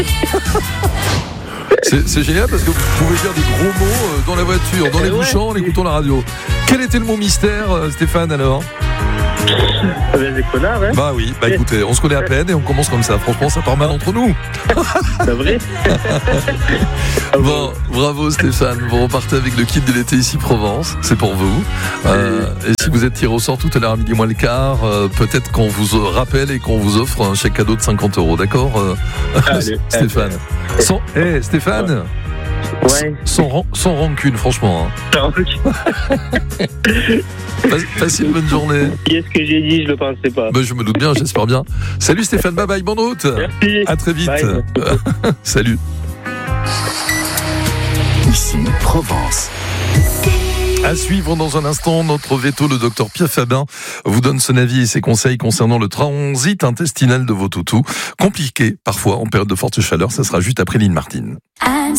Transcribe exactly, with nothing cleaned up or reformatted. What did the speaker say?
C'est, c'est génial parce que vous pouvez dire des gros mots dans la voiture, dans les ouais. bouchons, en écoutant la radio. Quel était le mot mystère, Stéphane, alors ? Ah ben, des connards, hein. Bah oui, bah écoutez, on se connaît à peine et on commence comme ça. Franchement, ça part mal entre nous. C'est vrai. Bon, bravo Stéphane. Vous repartez avec le kit de l'été ici Provence. C'est pour vous. Euh, et si vous êtes tiré au sort tout à l'heure à midi moins le quart, euh, peut-être qu'on vous rappelle et qu'on vous offre un chèque cadeau de cinquante euros. D'accord, euh, Allez, Stéphane. Sans, hey, Stéphane. Ouais. Sans, ran- sans rancune, franchement. Hein. Passez une bonne journée. Qu'est-ce que j'ai dit? Je le pensais pas. Ben, je me doute bien, j'espère bien. Salut Stéphane, bye bye, bonne route. Merci. À très vite. Bye. Salut. Ici Provence. À suivre dans un instant, notre veto, le docteur Pierre Fabin, vous donne son avis et ses conseils concernant le transit intestinal de vos toutous. Compliqué parfois en période de forte chaleur, ça sera juste après Lynn Martin.